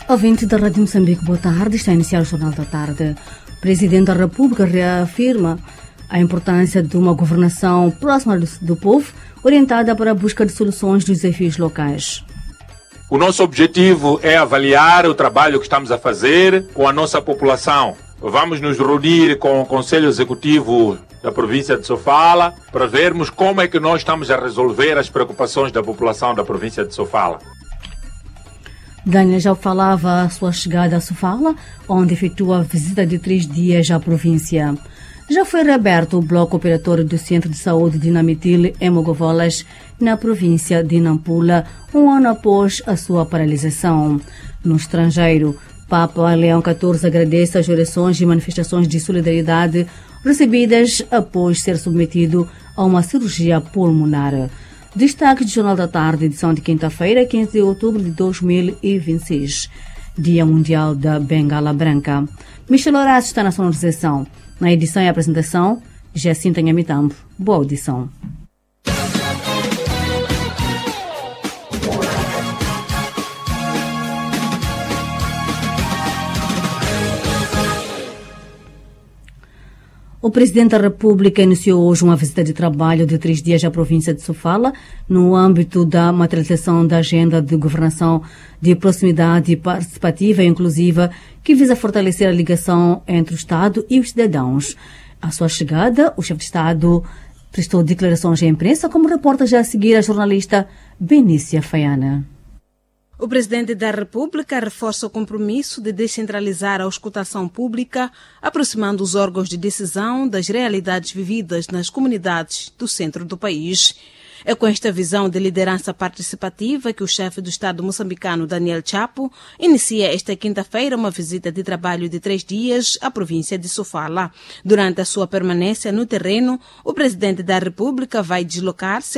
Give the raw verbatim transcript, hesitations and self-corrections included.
Ouvinte da Rádio Moçambique, boa tarde. Está a iniciar o Jornal da Tarde. O Presidente da República reafirma a importância de uma governação próxima do povo, orientada para a busca de soluções dos desafios locais. O nosso objetivo é avaliar o trabalho que estamos a fazer com a nossa população. Vamos nos reunir com o Conselho Executivo da província de Sofala para vermos como é que nós estamos a resolver as preocupações da população da província de Sofala. Daniel já falava a sua chegada a Sofala, onde efetua a visita de três dias à província. Já foi reaberto o bloco operatório do Centro de Saúde de Namitil, em Mogovolas, na província de Nampula, um ano após a sua paralisação. No estrangeiro, Papa Leão catorze agradece as orações e manifestações de solidariedade recebidas após ser submetido a uma cirurgia pulmonar. Destaque do Jornal da Tarde, edição de quinta-feira, quinze de outubro de dois mil e vinte e seis, Dia Mundial da Bengala Branca. Michel Horácio está na sonorização. Na edição e apresentação, Jacinta Nhamitambo. Boa audição. O Presidente da República iniciou hoje uma visita de trabalho de três dias à província de Sofala, no âmbito da materialização da agenda de governação de proximidade participativa e inclusiva, que visa fortalecer a ligação entre o Estado e os cidadãos. À sua chegada, o chefe de Estado prestou declarações à imprensa, como reporta já a seguir a jornalista Benícia Faiana. O Presidente da República reforça o compromisso de descentralizar a escutação pública, aproximando os órgãos de decisão das realidades vividas nas comunidades do centro do país. É com esta visão de liderança participativa que o chefe do Estado moçambicano, Daniel Chapo, inicia esta quinta-feira uma visita de trabalho de três dias à província de Sofala. Durante a sua permanência no terreno, o Presidente da República vai deslocar-se